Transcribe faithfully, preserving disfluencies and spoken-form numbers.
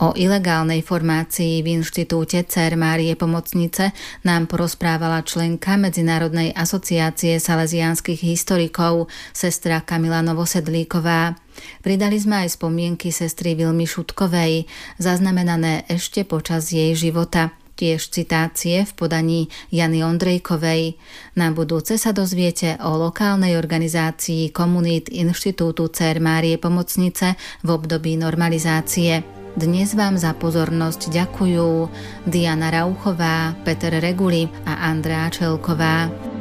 O ilegálnej formácii v inštitúte Dcér Márie Pomocnice nám porozprávala členka Medzinárodnej asociácie salesiánskych historikov, sestra Kamila Novosedlíková. Pridali sme aj spomienky sestry Vilmy Šutkovej, zaznamenané ešte počas jej života. Tiež citácie v podaní Jany Ondrejkovej. Na budúce sa dozviete o lokálnej organizácii komunít Inštitútu Dcér Márie Pomocnice v období normalizácie. Dnes vám za pozornosť ďakujú Diana Rauchová, Peter Reguli a Andrea Čelková.